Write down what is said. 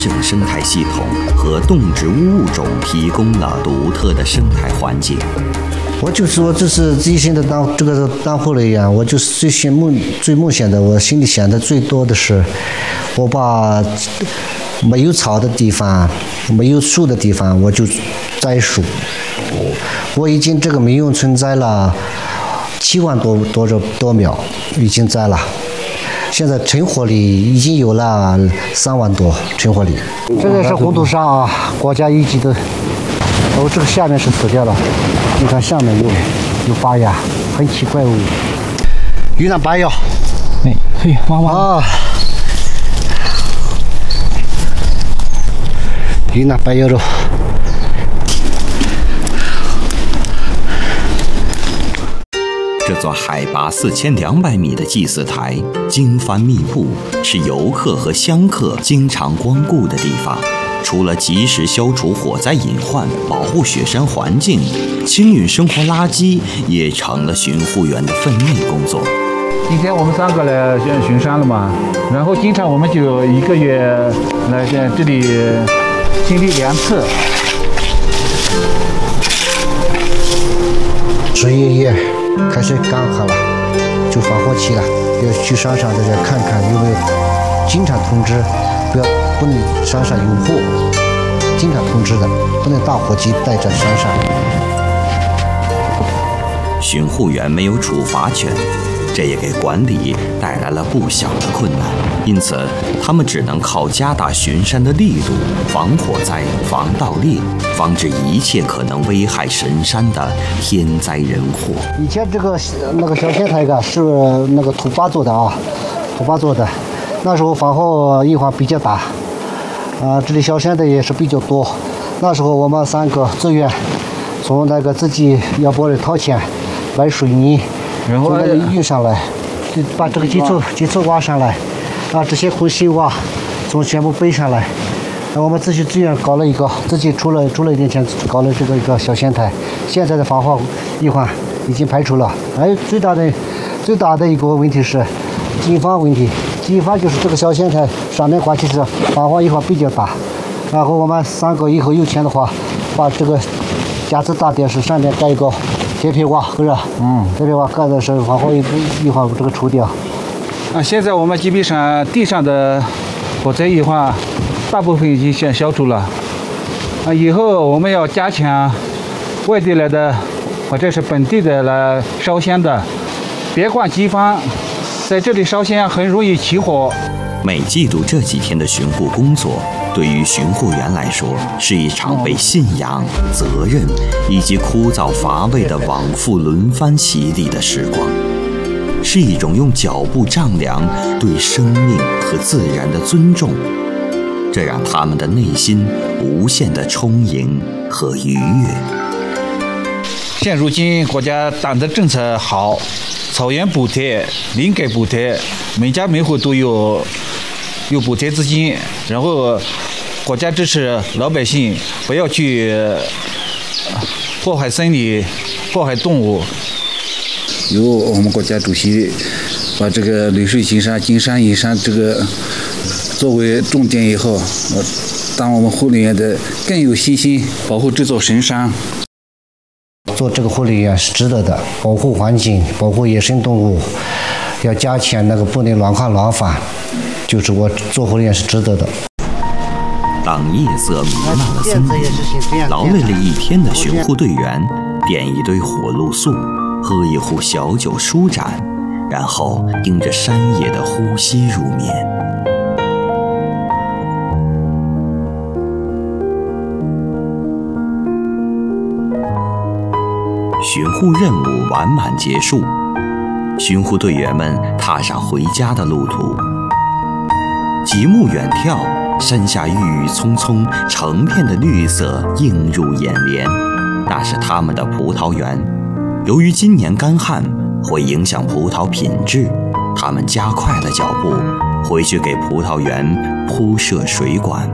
整生态系统和动植物物种提供了独特的生态环境。 我就说这是自己现在当护理员，我就是最梦想的，我心里想的最多的是，我把没有草的地方、没有树的地方，我就栽树。我已经这个民用村栽了7万多苗，已经栽了。现在成活率已经有了3万多成活率。这个是红土沙啊，国家一级的。这个下面是死掉了，你看下面有拔芽，很奇怪哦。云南白药， 哎，嘿，哇啊！云南白药肉。 这座海拔4200米的祭祀台，经幡密布，是游客和香客经常光顾的地方。除了及时消除火灾隐患、保护雪山环境，清运生活垃圾也成了巡护员的分内工作。 今天我们3个来巡山了嘛，然后经常我们就1个月来在这里清理2次。 11月开始干旱了，就防火期了，要去山上大家看看有没有，经常通知，不能山上有火，经常通知的，不能打火机带着山上。 巡护员没有处罚权，这也给管理带来了不小的困难，因此他们只能靠加大巡山的力度，防火灾、防盗猎，防止一切可能危害神山的天灾人祸。 以前那个小仙台是那个土巴做的啊，土巴做的，那时候防火隐患比较大。这里小山的也是比较多。那时候我们3个自愿从那个自己要不然掏钱买水泥，然后运上来，就把这个基础挖上来，这些空心挖从全部背上来。我们自己自愿搞了一个，自己出了一点钱搞了这个一个小仙台。现在的防火隐患已经排除了。最大的一个问题是经费问题。经费就是这个小仙台上面挂起是防火隐患比较大，然后我们3个以后有钱的话，把这个架子大电视上面盖一个铁皮瓦，是吧？铁皮瓦盖的是防火隐患这个除掉。 现在我们基本上地上的火灾隐患大部分已经先消除了。以后我们要加强外地来的或者是本地的来烧香的，别逛机房。在这里烧香很容易起火。 每季度这几天的巡护工作，对于巡护员来说，是一场被信仰、责任以及枯燥乏味的往复轮番洗礼的时光，是一种用脚步丈量对生命和自然的尊重，这让他们的内心无限的充盈和愉悦。 现如今国家党的政策好，草原补贴、林改补贴，每家每户都有补贴资金，然后国家支持老百姓不要去破坏森林、破坏动物。 由我们国家主席把这个绿水青山、金山银山这个作为重点以后，当我们护理员的更有信心保护这座神山。 做这个护理员是值得的，保护环境，保护野生动物，要加强那个不能乱砍乱伐，就是我做护理员是值得的。 当夜色弥漫了森林，劳累了一天的巡护队员点一堆火露素，喝一壶小酒舒展，然后迎着山野的呼吸入眠。巡护任务完满结束，巡护队员们踏上回家的路途。极目远眺，山下郁郁葱葱，成片的绿色映入眼帘，那是他们的葡萄园。由于今年干旱会影响葡萄品质，他们加快了脚步，回去给葡萄园铺设水管。